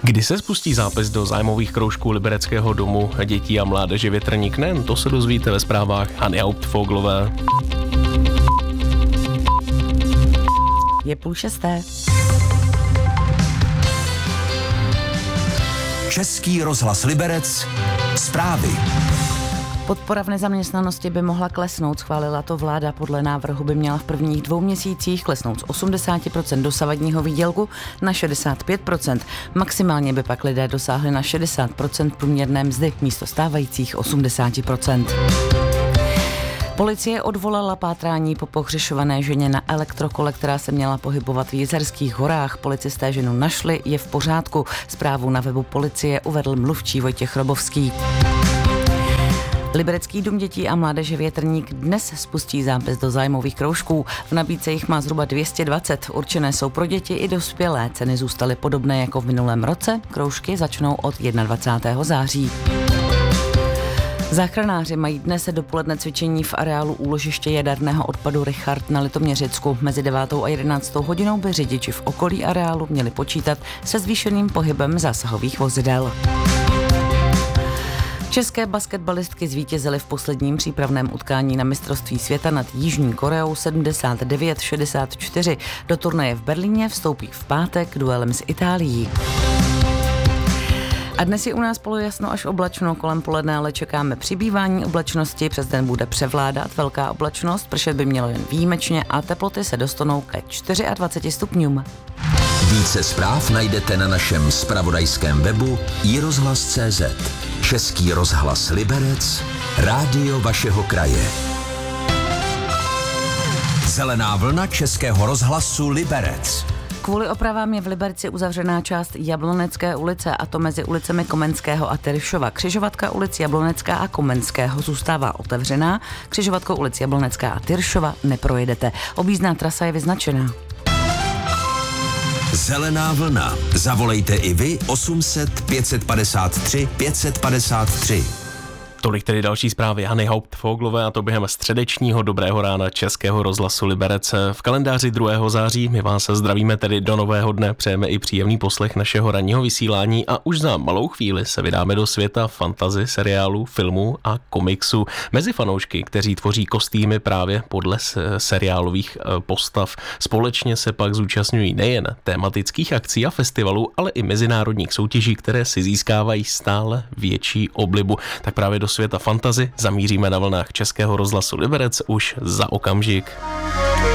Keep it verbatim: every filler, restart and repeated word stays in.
Kdy se spustí zápis do zájmových kroužků Libereckého domu dětí a mládeže Větrník N E N? To se dozvíte ve zprávách Hany Hauptfoglové. Je půl šesté. Český rozhlas Liberec. Zprávy. Podpora v nezaměstnanosti by mohla klesnout, schválila to vláda. Podle návrhu by měla v prvních dvou měsících klesnout z osmdesát procent dosavadního výdělku na šedesát pět procent. Maximálně by pak lidé dosáhli na šedesát procent průměrné mzdy místo stávajících osmdesát procent. Policie odvolala pátrání po pohřešované ženě na elektrokole, která se měla pohybovat v Jizerských horách. Policisté ženu našli, je v pořádku. Zprávu na webu policie uvedl mluvčí Vojtěch Robovský. Liberecký dům dětí a mládeže Větrník dnes spustí zápis do zájmových kroužků. V nabídce jich má zhruba dvě stě dvacet. Určené jsou pro děti i dospělé. Ceny zůstaly podobné jako v minulém roce. Kroužky začnou od dvacátého prvního září. Záchranáři mají dnes dopoledne cvičení v areálu úložiště jaderného odpadu Richard na Litoměřicku. Mezi devátou a jedenáctou hodinou by řidiči v okolí areálu měli počítat se zvýšeným pohybem zásahových vozidel. České basketbalistky zvítězily v posledním přípravném utkání na mistrovství světa nad Jižní Koreou sedmdesát devět šedesát čtyři. Do turnaje v Berlíně vstoupí v pátek duelem s Itálií. A dnes je u nás polojasno až oblačno, kolem poledne ale čekáme přibývání oblačnosti, přes den bude převládat velká oblačnost, pršet by mělo jen výjimečně a teploty se dostanou ke dvaceti čtyřem stupňům. Více zpráv najdete na našem zpravodajském webu i rozhlas tečka cé zet. Český rozhlas Liberec, rádio vašeho kraje. Zelená vlna Českého rozhlasu Liberec. Kvůli opravám je v Liberci uzavřená část Jablonecké ulice, a to mezi ulicemi Komenského a Tyršova. Křižovatka ulic Jablonecká a Komenského zůstává otevřená, křižovatkou ulic Jablonecká a Tyršova neprojedete. Objízdná trasa je vyznačená. Zelená vlna. Zavolejte i vy osm set pět set padesát tři pět set padesát tři. Tolik tedy další zprávy Hany Hauptfoglové, a to během středečního dobrého rána Českého rozhlasu Liberec. V kalendáři druhého září my vás zdravíme tedy do nového dne, přejeme i příjemný poslech našeho ranního vysílání a už za malou chvíli se vydáme do světa fantasy, seriálů, filmů a komiksu. Mezi fanoušky, kteří tvoří kostýmy právě podle seriálových postav, společně se pak zúčastňují nejen tematických akcí a festivalů, ale i mezinárodních soutěží, které si získávají stále větší oblibu. Tak právě do světa fantasy zamíříme na vlnách Českého rozhlasu Liberec už za okamžik.